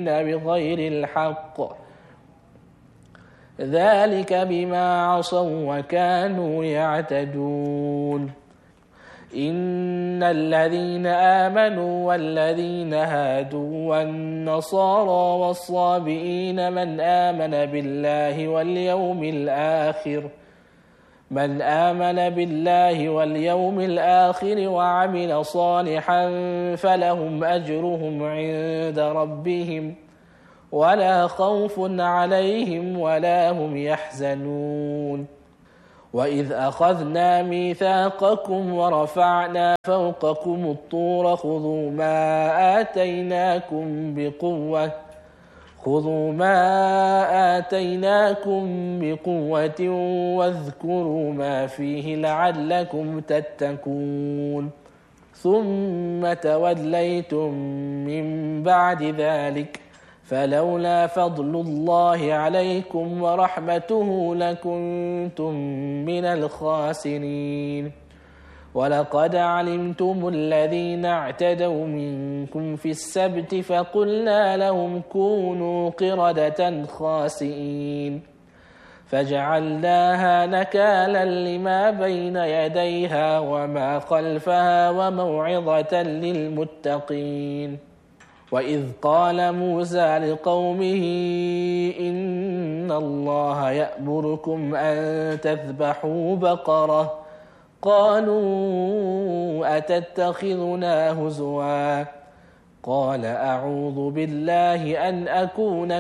المؤمنين بغير الحق ذلك بما عصوا وكانوا يعتدون إن الذين آمنوا والذين هادوا والنصارى والصابئين من آمن بالله واليوم الآخر وعمل صالحا فلهم أجرهم عند ربهم ولا خوف عليهم ولا هم يحزنون وإذ أخذنا ميثاقكم ورفعنا فوقكم الطور خذوا ما آتيناكم بقوة واذكروا ما فيه لعلكم تتقون ثم توليتم من بعد ذلك فلولا فضل الله عليكم ورحمته لكنتم من الخاسرين ولقد علمتم الذين اعتدوا منكم في السبت فقلنا لهم كونوا قردة خاسئين فجعلناها نكالا لما بين يديها وما خلفها وموعظة للمتقين وإذ قال موسى لقومه إن الله يأمركم أن تذبحوا بقرة قالوا أتتخذنا هزوا قال أعوذ بالله أن أكون